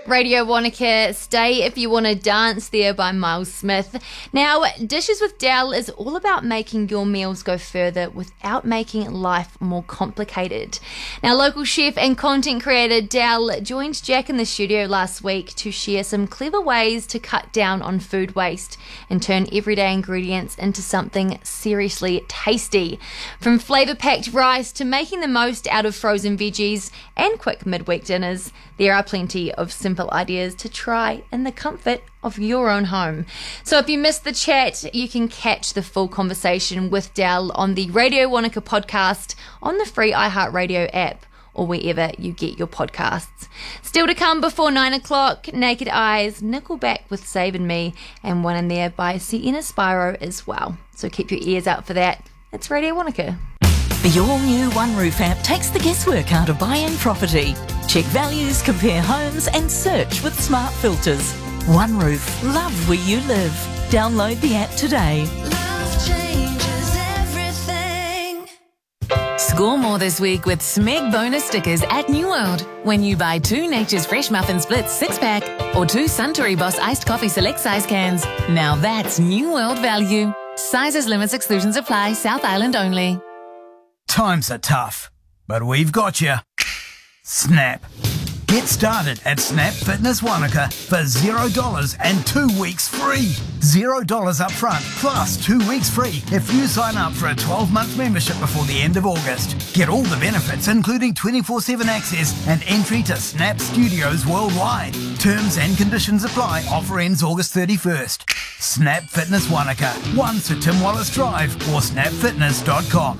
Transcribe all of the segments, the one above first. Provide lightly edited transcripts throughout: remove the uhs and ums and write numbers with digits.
Radio Wanaka, Stay If You Want to Dance there by Miles Smith. Now, Dishes with Dal is all about making your meals go further without making life more complicated. Now, local chef and content creator Dal joined Jack in the studio last week to share some clever ways to cut down on food waste and turn everyday ingredients into something seriously tasty. From flavour-packed rice to making the most out of frozen veggies and quick midweek dinners, there are plenty of simple ideas to try in the comfort of your own home. So if you missed the chat, you can catch the full conversation with Dal on the Radio Wanaka podcast on the free iHeartRadio app or wherever you get your podcasts. Still to come before 9 o'clock, Naked Eyes, Nickelback with Savin' Me, and one in there by Sienna Spyro as well. So keep your ears out for that. It's Radio Wanaka. The all-new One Roof app takes the guesswork out of buying property. Check values, compare homes and search with smart filters. One Roof, love where you live. Download the app today. Love changes everything. Score more this week with Smeg bonus stickers at New World. When you buy 2 Nature's Fresh Muffin Splits 6-pack or 2 Suntory Boss Iced Coffee Select Size cans. Now that's New World value. Sizes, limits, exclusions apply. South Island only. Times are tough, but we've got you. Snap. Get started at Snap Fitness Wanaka for $0 and 2 weeks free. $0 up front plus 2 weeks free if you sign up for a 12-month membership before the end of August. Get all the benefits including 24/7 access and entry to Snap Studios worldwide. Terms and conditions apply. Offer ends August 31st. Snap Fitness Wanaka, 1 Sir Tim Wallace Drive or snapfitness.com.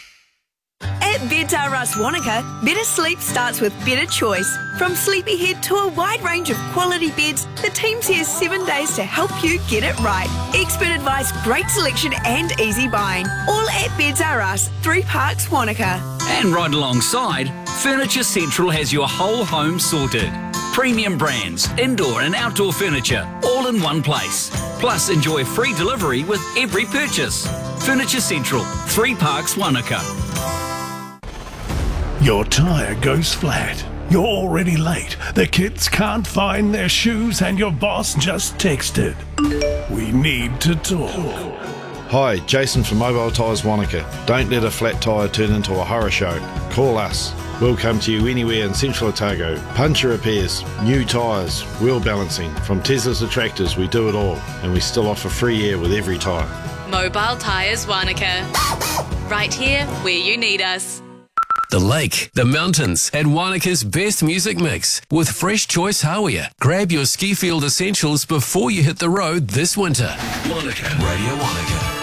At Beds R Us Wanaka, better sleep starts with better choice. From Sleepyhead to a wide range of quality beds, the team's here 7 days to help you get it right. Expert advice, great selection and easy buying. All at Beds R Us, 3 Parks, Wanaka. And right alongside, Furniture Central has your whole home sorted. Premium brands, indoor and outdoor furniture, all in one place. Plus, enjoy free delivery with every purchase. Furniture Central, 3 Parks, Wanaka. Your tyre goes flat. You're already late. The kids can't find their shoes and your boss just texted. We need to talk. Hi, Jason from Mobile Tyres Wanaka. Don't let a flat tyre turn into a horror show. Call us. We'll come to you anywhere in Central Otago. Puncture repairs, new tyres, wheel balancing. From Teslas to tractors, we do it all. And we still offer free air with every tyre. Mobile Tyres Wanaka. Right here where you need us. The lake, the mountains, and Wanaka's best music mix with Fresh Choice Hawea. Grab your ski field essentials before you hit the road this winter. Wanaka, Radio Wanaka.